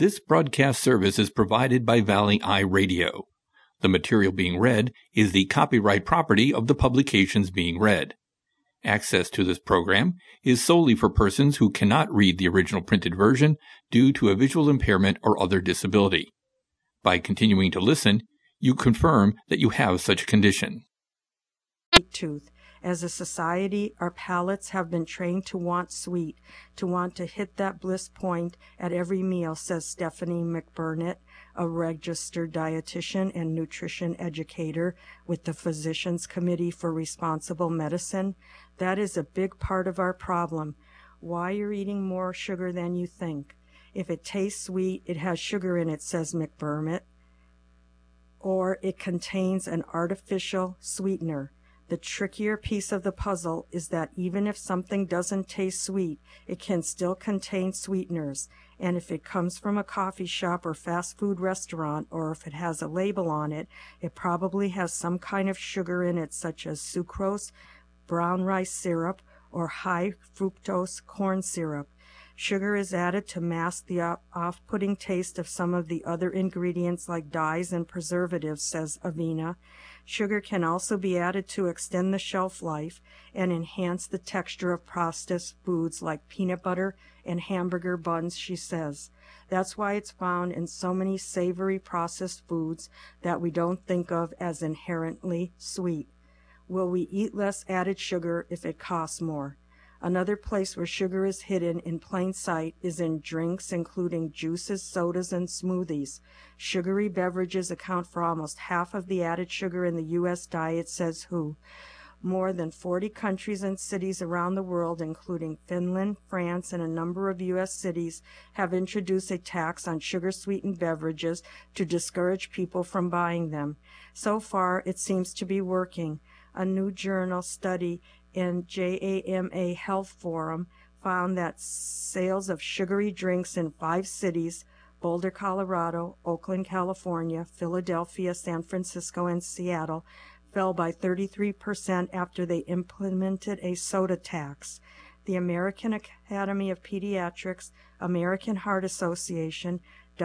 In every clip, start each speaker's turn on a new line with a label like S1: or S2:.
S1: This broadcast service is provided by Valley Eye Radio. The material being read is the copyright property of the publications being read. Access to this program is solely for persons who cannot read the original printed version due to a visual impairment or other disability. By continuing to listen, you confirm that you have such a condition.
S2: Tooth. As a society, our palates have been trained to want sweet, to want to hit that bliss point at every meal, says Stephanie McBurnett, a registered dietitian and nutrition educator with the Physicians Committee for Responsible Medicine. That is a big part of our problem. Why you're eating more sugar than you think. If it tastes sweet, it has sugar in it, says McBurnett, or it contains an artificial sweetener. The trickier piece of the puzzle is that even if something doesn't taste sweet, it can still contain sweeteners, and if it comes from a coffee shop or fast food restaurant, or if it has a label on it, it probably has some kind of sugar in it, such as sucrose, brown rice syrup, or high fructose corn syrup. Sugar is added to mask the off-putting taste of some of the other ingredients like dyes and preservatives, says Avina. Sugar can also be added to extend the shelf life and enhance the texture of processed foods like peanut butter and hamburger buns, she says. That's why it's found in so many savory processed foods that we don't think of as inherently sweet. Will we eat less added sugar if it costs more? Another place where sugar is hidden in plain sight is in drinks, including juices, sodas, and smoothies. Sugary beverages account for almost half of the added sugar in the U.S. diet, says WHO. More than 40 countries and cities around the world, including Finland, France, and a number of U.S. cities, have introduced a tax on sugar-sweetened beverages to discourage people from buying them. So far, it seems to be working. A new journal study in JAMA Health Forum found that sales of sugary drinks in 5 cities, Boulder, Colorado, Oakland, California, Philadelphia, San Francisco, and Seattle, fell by 33% after they implemented a soda tax. The American Academy of Pediatrics, American Heart Association,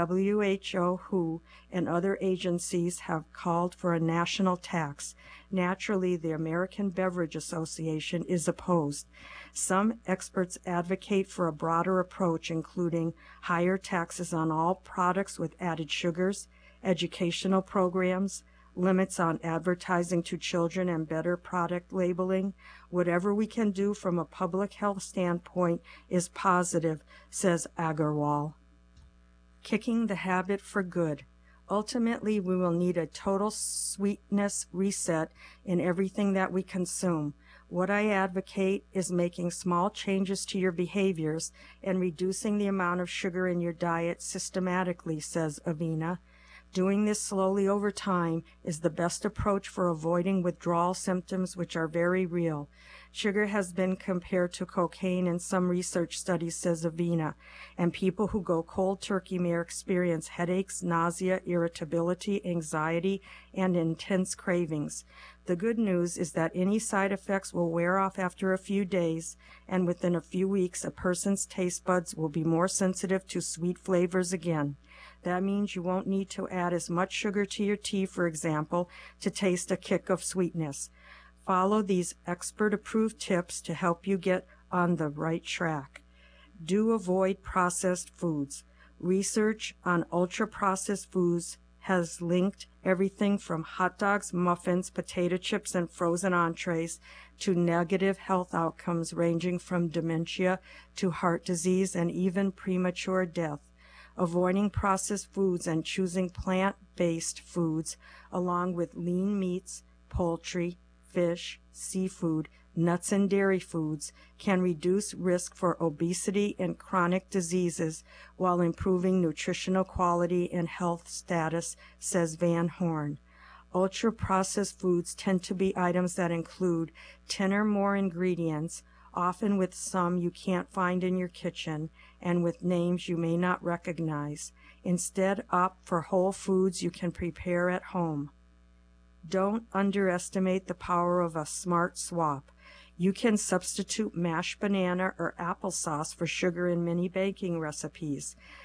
S2: WHO, WHO, and other agencies have called for a national tax. Naturally, the American Beverage Association is opposed. Some experts advocate for a broader approach, including higher taxes on all products with added sugars, educational programs, limits on advertising to children, and better product labeling. Whatever we can do from a public health standpoint is positive, says Agarwal. Kicking the habit for good. Ultimately, we will need a total sweetness reset in everything that we consume. What I advocate is making small changes to your behaviors and reducing the amount of sugar in your diet systematically, says Avina. Doing this slowly over time is the best approach for avoiding withdrawal symptoms, which are very real. Sugar has been compared to cocaine in some research studies, says Avina, and people who go cold turkey may experience headaches, nausea, irritability, anxiety, and intense cravings. The good news is that any side effects will wear off after a few days, and within a few weeks a person's taste buds will be more sensitive to sweet flavors again. That means you won't need to add as much sugar to your tea, for example, to taste a kick of sweetness. Follow these expert-approved tips to help you get on the right track. Do avoid processed foods. Research on ultra-processed foods has linked everything from hot dogs, muffins, potato chips, and frozen entrees to negative health outcomes ranging from dementia to heart disease and even premature death. Avoiding processed foods and choosing plant-based foods, along with lean meats, poultry, fish, seafood, nuts, and dairy foods, can reduce risk for obesity and chronic diseases while improving nutritional quality and health status, says Van Horn. Ultra-processed foods tend to be items that include 10 or more ingredients, often with some you can't find in your kitchen, and with names you may not recognize. Instead, opt for whole foods you can prepare at home. Don't underestimate the power of a smart swap. You can substitute mashed banana or applesauce for sugar in many baking recipes.